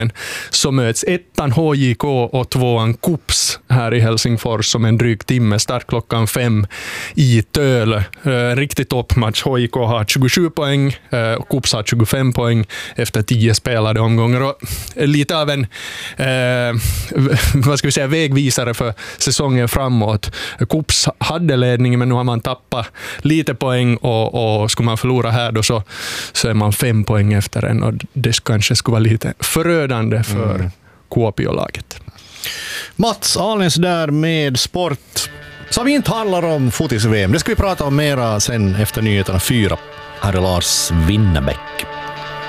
så möts ettan HJK och tvåan Kups här i Helsingfors som en dryg timme, start klockan 5 i Tölö. Riktigt toppmatch. HJK har 27 poäng och Kups har 25 poäng efter 10 spelade omgångar, och lite av en vägvisare för säsongen framåt. Kups hade ledningen, men nu har man tappat lite poäng, och skulle man förlora här då så är man 5 poäng efter en, och det kanske skulle vara lite förödande för Kuopio-laget. Mats Alens där med sport som inte handlar om fotis-VM. Det ska vi prata om mera sen efter nyheterna 4. Här är Lars Winnerbäck.